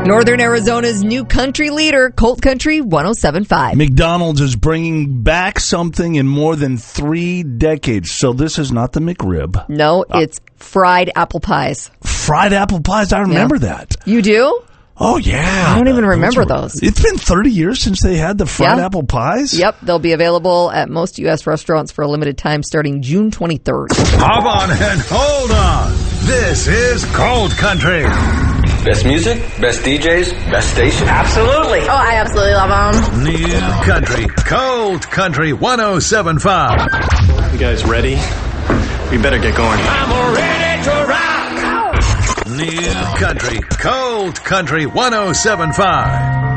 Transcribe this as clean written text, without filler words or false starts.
Northern Arizona's new country leader, Colt Country 107.5. McDonald's is bringing back something in more than 3 decades. So this is not the McRib. No, it's fried apple pies. Fried apple pies, I remember that. You do? Oh, yeah. I don't even remember those. It's been 30 years since they had the fried apple pies? Yep, they'll be available at most U.S. restaurants for a limited time starting June 23rd. Hop on and hold on. This is Colt Country. Best music, best DJs, best station. Absolutely. Oh, I absolutely love them. New Country, Colt Country 107.5. You guys ready? We better get going. I'm ready to rock. New Country, Colt Country 107.5.